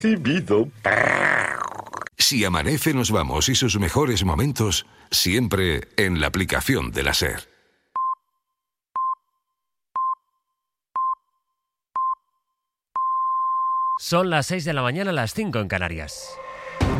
Recibido. Si amanece nos vamos y sus mejores momentos siempre en la aplicación de la SER. Son las 6 de la mañana, las 5 en Canarias.